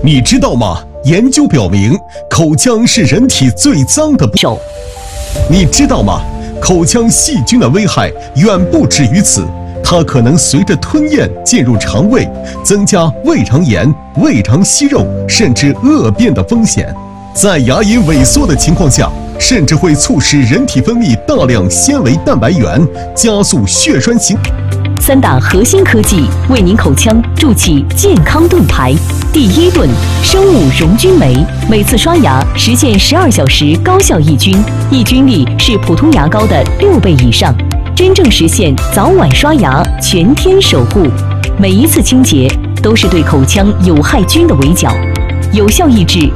你知道吗？研究表明，口腔是人体最脏的部位。你知道吗？口腔细菌的危害远不止于此，它可能随着吞咽进入肠胃，增加胃肠炎、胃肠息肉，甚至恶变的风险。在牙龈萎缩的情况下，甚至会促使人体分泌大量纤维蛋白原，加速血栓形。 3大核心科技为您口腔筑起健康盾牌。第1盾，生物溶菌酶，每次刷牙实现12小时高效抑菌，抑菌力是普通牙膏的6倍以上，真正实现早晚刷牙全天守护。每一次清洁都是对口腔有害菌的围剿，有效抑制